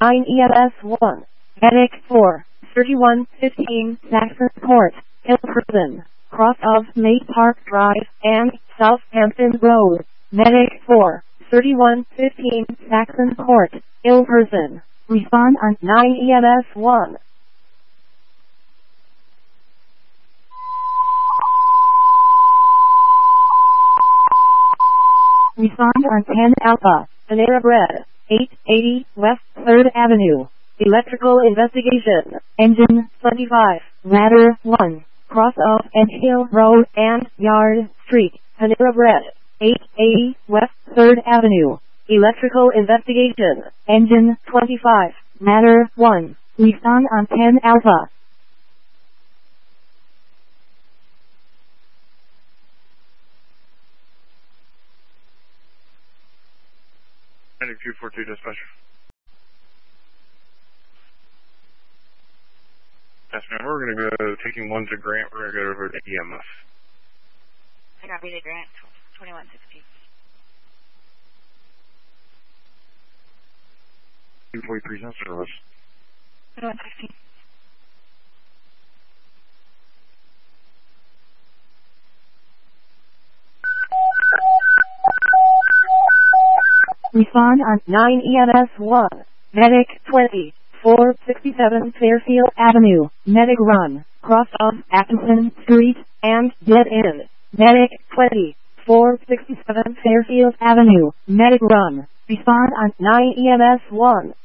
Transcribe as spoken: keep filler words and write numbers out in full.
nine E M S one. Medic four, thirty-one fifteen Saxon Court, Hilton, cross of Maid Park Drive and Southampton Road. Medic four, thirty-one fifteen Saxon Court, ill person. Respond on nine E M S one. Respond on ten Alpha, Panera Bread, eight eighty West third Avenue. Electrical investigation. Engine twenty-five, ladder one, cross of End Hill Road and Yard Street, Panera Bread, eight eighty West third Avenue. Electrical investigation. Engine twenty-five, ladder one. Respond on ten Alpha. two four two dispatcher. Yes, ma'am. We're going to go taking one to Grant. We're going to go over to E M F. I got read to Grant, twenty-one sixty. Before you present service. twenty-one sixty. Respond on nine E M S one. Medic twenty, four sixty-seven Fairfield Avenue. Medic run, cross of Atkinson Street and dead end. Medic twenty, four sixty-seven Fairfield Avenue. Medic run. Respond on nine E M S one.